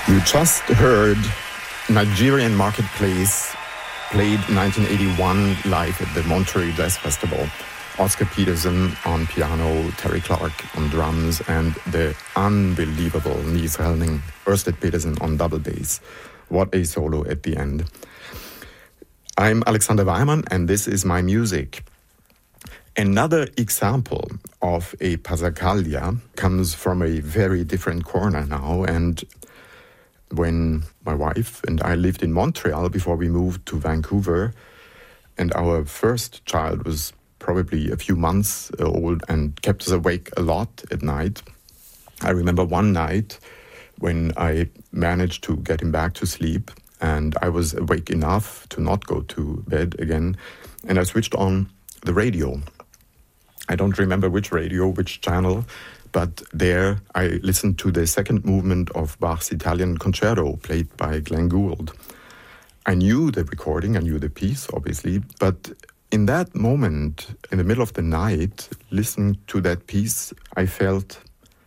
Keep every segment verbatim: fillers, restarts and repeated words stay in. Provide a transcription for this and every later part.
You just heard Nigerian Marketplace, played nineteen eighty-one live at the Monterey Jazz Festival. Oscar Peterson on piano, Terry Clark on drums, and the unbelievable Niels Helning, Ørsted Peterson on double bass. What a solo at the end. I'm Alexander Weimann, and this is my music. Another example of a passacaglia comes from a very different corner now, and when my wife and I lived in Montreal before we moved to Vancouver, and our first child was probably a few months old and kept us awake a lot at night. I remember one night when I managed to get him back to sleep, and I was awake enough to not go to bed again, and I switched on the radio. I don't remember which radio, which channel, but there I listened to the second movement of Bach's Italian Concerto, played by Glenn Gould. I knew the recording, I knew the piece, obviously, but in that moment, in the middle of the night, listening to that piece, I felt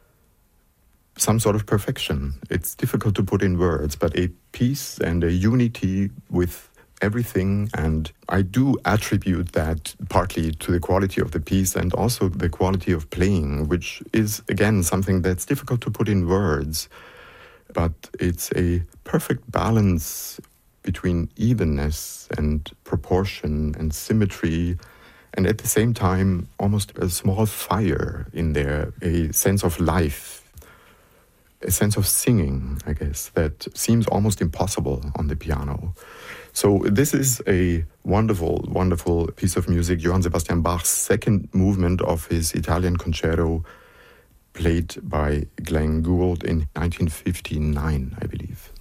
some sort of perfection. It's difficult to put in words, but a peace and a unity with everything, and I do attribute that partly to the quality of the piece and also the quality of playing, which is, again, something that's difficult to put in words, but it's a perfect balance between evenness and proportion and symmetry, and at the same time, almost a small fire in there, a sense of life, a sense of singing, I guess, that seems almost impossible on the piano. So this is a wonderful, wonderful piece of music, Johann Sebastian Bach's second movement of his Italian Concerto, played by Glenn Gould in nineteen fifty-nine, I believe.